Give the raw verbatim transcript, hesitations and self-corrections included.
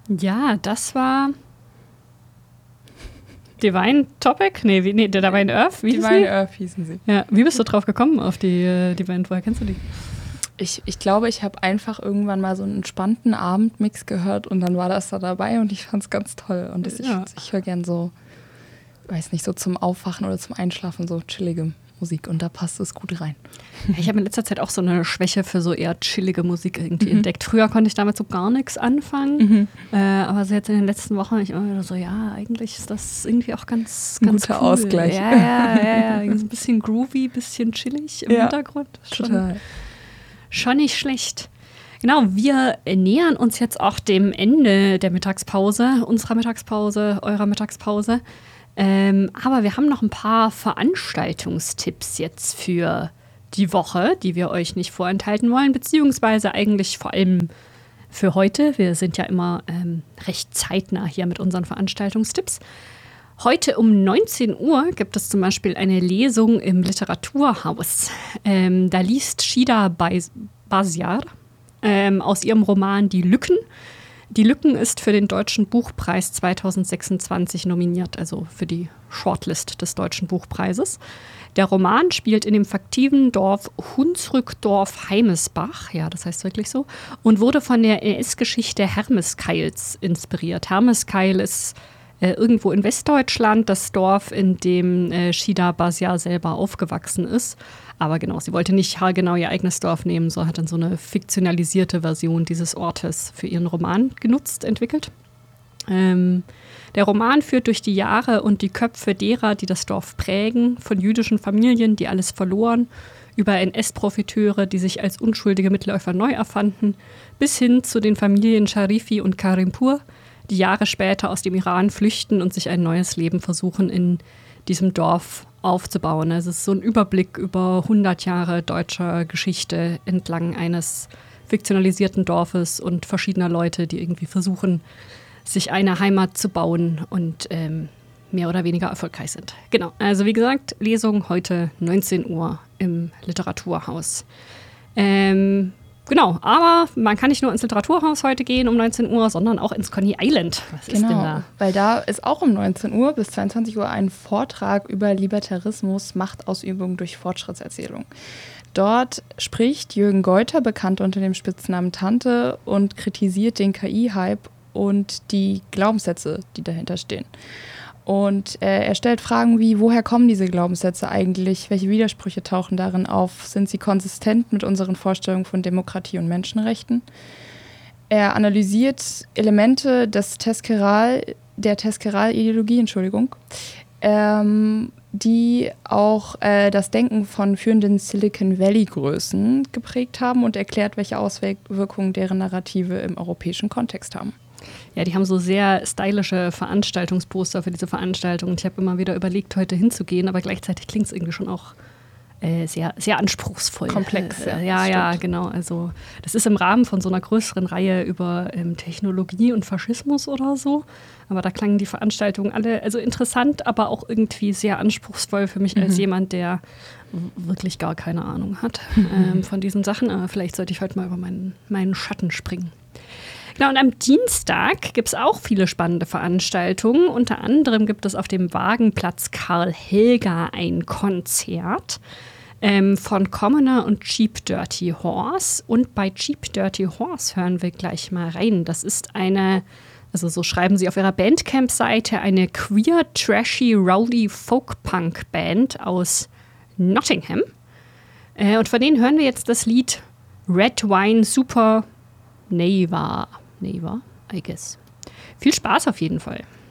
Ja, das war Divine Topic? Nee, wie, nee der Divine Earth? Wie Divine Earth hießen sie. Ja, wie bist du drauf gekommen auf die äh, Divine? Woher kennst du die? Ich, ich glaube, ich habe einfach irgendwann mal so einen entspannten Abendmix gehört und dann war das da dabei und ich fand es ganz toll. Und das, ja. ich, ich höre gern so, weiß nicht, so zum Aufwachen oder zum Einschlafen so chillige Musik und da passt es gut rein. Ich habe in letzter Zeit auch so eine Schwäche für so eher chillige Musik irgendwie mhm. entdeckt. Früher konnte ich damit so gar nichts anfangen, mhm. äh, aber so jetzt in den letzten Wochen ich immer wieder so, ja, eigentlich ist das irgendwie auch ganz, ein ganz guter cool. Ausgleich. Ja, ja, ja, ja, so ein bisschen groovy, bisschen chillig im ja, Hintergrund. Schon, total. Schon nicht schlecht. Genau, wir nähern uns jetzt auch dem Ende der Mittagspause, unserer Mittagspause, eurer Mittagspause. Ähm, aber wir haben noch ein paar Veranstaltungstipps jetzt für die Woche, die wir euch nicht vorenthalten wollen, beziehungsweise eigentlich vor allem für heute. Wir sind ja immer ähm, recht zeitnah hier mit unseren Veranstaltungstipps. Heute um neunzehn Uhr gibt es zum Beispiel eine Lesung im Literaturhaus. Ähm, da liest Shida Basiar ähm, aus ihrem Roman Die Lücken. Die Lücken ist für den Deutschen Buchpreis zwanzig sechsundzwanzig nominiert, also für die Shortlist des Deutschen Buchpreises. Der Roman spielt in dem fiktiven Dorf Hunsrückdorf-Heimesbach, ja, das heißt wirklich so, und wurde von der N S-Geschichte Hermeskeils inspiriert. Hermeskeil ist äh, irgendwo in Westdeutschland das Dorf, in dem äh, Shida Basiar selber aufgewachsen ist. Aber genau, sie wollte nicht haargenau ihr eigenes Dorf nehmen, so hat dann so eine fiktionalisierte Version dieses Ortes für ihren Roman genutzt, entwickelt. Ähm, der Roman führt durch die Jahre und die Köpfe derer, die das Dorf prägen, von jüdischen Familien, die alles verloren, über N S-Profiteure, die sich als unschuldige Mitläufer neu erfanden, bis hin zu den Familien Sharifi und Karimpur, die Jahre später aus dem Iran flüchten und sich ein neues Leben versuchen in diesem Dorf aufzubauen. Also es ist so ein Überblick über hundert Jahre deutscher Geschichte entlang eines fiktionalisierten Dorfes und verschiedener Leute, die irgendwie versuchen, sich eine Heimat zu bauen und ähm, mehr oder weniger erfolgreich sind. Genau, also wie gesagt, Lesung heute neunzehn Uhr im Literaturhaus. Ähm, genau, aber man kann nicht nur ins Literaturhaus heute gehen um neunzehn Uhr, sondern auch ins Coney Island. Was genau, ist denn da? Weil da ist auch um neunzehn Uhr bis zweiundzwanzig Uhr ein Vortrag über Libertarismus, Machtausübung durch Fortschrittserzählung. Dort spricht Jürgen Geuter, bekannt unter dem Spitznamen Tante, und kritisiert den K I-Hype und die Glaubenssätze, die dahinter stehen. Und äh, er stellt Fragen wie, woher kommen diese Glaubenssätze eigentlich? Welche Widersprüche tauchen darin auf? Sind sie konsistent mit unseren Vorstellungen von Demokratie und Menschenrechten? Er analysiert Elemente des Tezkeral, der Tezkeral-Ideologie, Entschuldigung, ähm, die auch äh, das Denken von führenden Silicon Valley-Größen geprägt haben und erklärt, welche Auswirkungen deren Narrative im europäischen Kontext haben. Ja, die haben so sehr stylische Veranstaltungsposter für diese Veranstaltung. Und ich habe immer wieder überlegt, heute hinzugehen, aber gleichzeitig klingt es irgendwie schon auch äh, sehr, sehr anspruchsvoll. Komplex, äh, ja. Ja, ja, genau. Also das ist im Rahmen von so einer größeren Reihe über ähm, Technologie und Faschismus oder so. Aber da klangen die Veranstaltungen alle, also interessant, aber auch irgendwie sehr anspruchsvoll für mich mhm. als jemand, der wirklich gar keine Ahnung hat ähm, von diesen Sachen. Aber vielleicht sollte ich heute mal über meinen, meinen Schatten springen. Genau, und am Dienstag gibt es auch viele spannende Veranstaltungen. Unter anderem gibt es auf dem Wagenplatz Karl Helga ein Konzert ähm, von Commoner und Cheap Dirty Horse. Und bei Cheap Dirty Horse hören wir gleich mal rein. Das ist eine, also so schreiben sie auf ihrer Bandcamp-Seite, eine queer, trashy, rowdy Folk-Punk-Band aus Nottingham. Äh, und von denen hören wir jetzt das Lied Red Wine Super Neva. Neva, I guess. Viel Spaß auf jeden Fall.